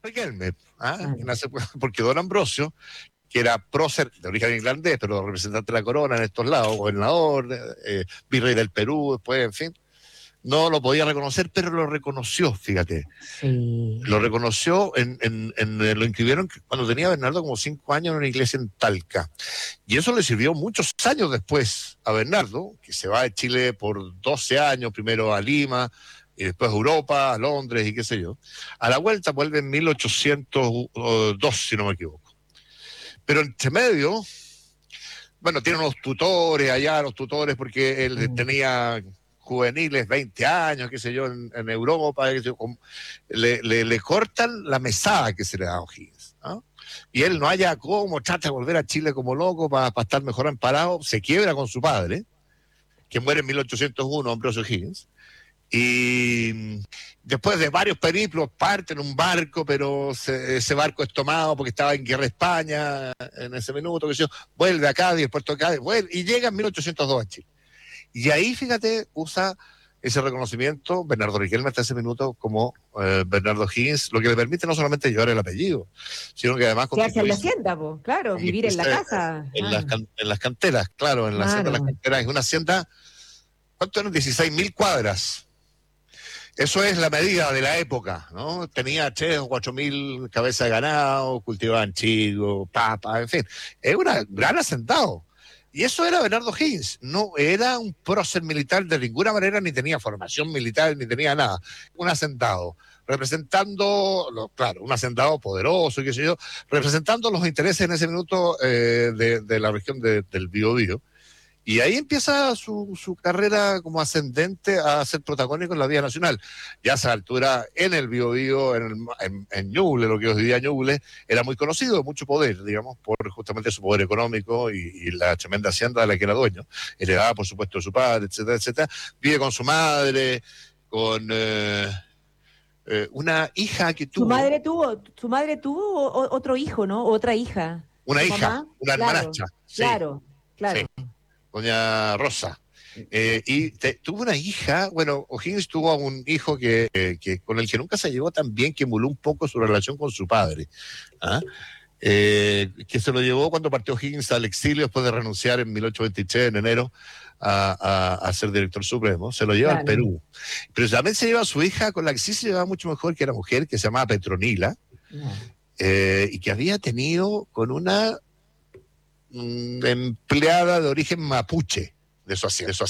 Riquelme, que Claro. nace porque don Ambrosio, que era prócer de origen irlandés, pero representante de la corona en estos lados, gobernador, virrey del Perú, después, en fin, no lo podía reconocer, pero lo reconoció, fíjate. Sí. Lo reconoció, lo inscribieron cuando tenía Bernardo como 5 años en una iglesia en Talca. Y eso le sirvió muchos años después a Bernardo, que se va de Chile por 12 años, primero a Lima, y después a Europa, a Londres y qué sé yo. A la vuelta vuelve en 1802, si no me equivoco. Pero entre medio, bueno, tiene unos tutores allá, los tutores, porque él Mm. tenía juveniles, 20 años, qué sé yo, en Europa, qué sé yo, le cortan la mesada que se le da a O'Higgins, ¿no? Y él no haya cómo, trata de volver a Chile como loco para estar mejor amparado, se quiebra con su padre, que muere en 1801, Ambrosio O'Higgins, y después de varios periplos parte en un barco, pero ese barco es tomado porque estaba en guerra España en ese minuto, que sé yo, vuelve a Cádiz, Puerto Cádiz, vuelve, y llega en 1802 a Chile. Y ahí, fíjate, usa ese reconocimiento Bernardo Riquelme hasta ese minuto como Bernardo Higgins, lo que le permite no solamente llevar el apellido, sino que además Quedarse en la constituirse, hacienda, po, claro, vivir en la casa. en las canteras, claro, en la hacienda de las Claro. canteras. Es una hacienda, ¿cuánto eran? 16.000 cuadras. Eso es la medida de la época, ¿no? Tenía 3 o 4 mil cabezas de ganado, cultivaban chigo, papa, en fin. Es un gran asentado. Y eso era Bernardo Higgins. No era un prócer militar de ninguna manera, ni tenía formación militar, ni tenía nada. Un asentado, representando, claro, un asentado poderoso, qué sé yo, representando los intereses en ese minuto de la región del Biobío. Y ahí empieza su carrera como ascendente a ser protagónico en la vida nacional. Ya a esa altura, en el Biobío, en Ñuble, lo que hoy día Ñuble, era muy conocido, mucho poder, digamos, por justamente su poder económico y la tremenda hacienda de la que era dueño, heredada, por supuesto, de su padre, etcétera, etcétera. Vive con su madre, con una hija que tuvo, Su madre tuvo otro hijo, ¿no? Otra hija. una Su hija, mamá, una claro, hermanastra, sí, claro, sí, claro. doña Rosa. Tuvo una hija, bueno, O'Higgins tuvo un hijo que con el que nunca se llevó tan bien, que emuló un poco su relación con su padre, ¿ah? Que se lo llevó cuando partió O'Higgins al exilio después de renunciar en 1823, en enero, a ser director supremo. Se lo lleva al Claro. Perú. Pero también se lleva a su hija, con la que sí se llevaba mucho mejor, que era mujer, que se llamaba Petronila, Ya. y que había tenido con una empleada de origen mapuche de su hacienda.